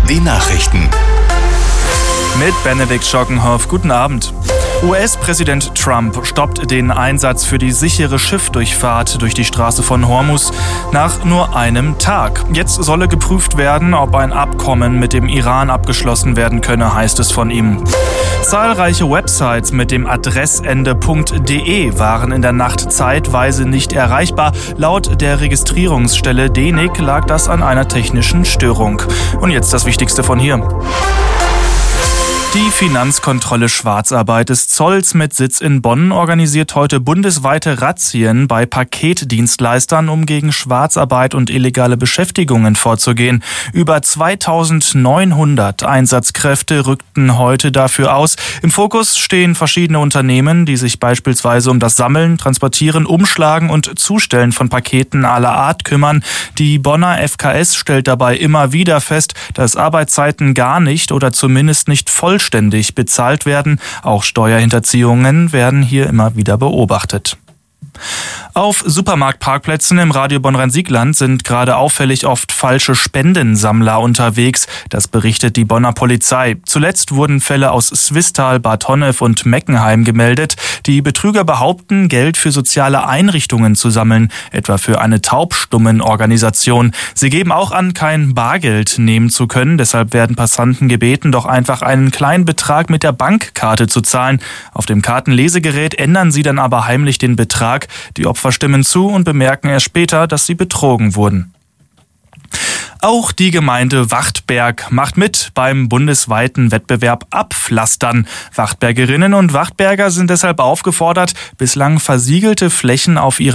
Die Nachrichten. Mit Benedikt Schockenhoff. Guten Abend. US-Präsident Trump stoppt den Einsatz für die sichere Schiffdurchfahrt durch die Straße von Hormuz nach nur einem Tag. Jetzt solle geprüft werden, ob ein Abkommen mit dem Iran abgeschlossen werden könne, heißt es von ihm. Zahlreiche Websites mit dem Adressende .de waren in der Nacht zeitweise nicht erreichbar. Laut der Registrierungsstelle DENIC lag das an einer technischen Störung. Und jetzt das Wichtigste von hier. Die Finanzkontrolle Schwarzarbeit des Zolls mit Sitz in Bonn organisiert heute bundesweite Razzien bei Paketdienstleistern, um gegen Schwarzarbeit und illegale Beschäftigungen vorzugehen. Über 2900 Einsatzkräfte rückten heute dafür aus. Im Fokus stehen verschiedene Unternehmen, die sich beispielsweise um das Sammeln, Transportieren, Umschlagen und Zustellen von Paketen aller Art kümmern. Die Bonner FKS stellt dabei immer wieder fest, dass Arbeitszeiten gar nicht oder zumindest nicht vollständig bezahlt werden. Auch Steuerhinterziehungen werden hier immer wieder beobachtet. Auf Supermarktparkplätzen im Radio Bonn-Rhein-Siegland sind gerade auffällig oft falsche Spendensammler unterwegs. Das berichtet die Bonner Polizei. Zuletzt wurden Fälle aus Swisttal, Bad Honnef und Meckenheim gemeldet. Die Betrüger behaupten, Geld für soziale Einrichtungen zu sammeln, etwa für eine Taubstummen-Organisation. Sie geben auch an, kein Bargeld nehmen zu können. Deshalb werden Passanten gebeten, doch einfach einen kleinen Betrag mit der Bankkarte zu zahlen. Auf dem Kartenlesegerät ändern sie dann aber heimlich den Betrag. Die Opfer stimmen zu und bemerken erst später, dass sie betrogen wurden. Auch die Gemeinde Wachtberg macht mit beim bundesweiten Wettbewerb Abpflastern. Wachtbergerinnen und Wachtberger sind deshalb aufgefordert, bislang versiegelte Flächen auf ihren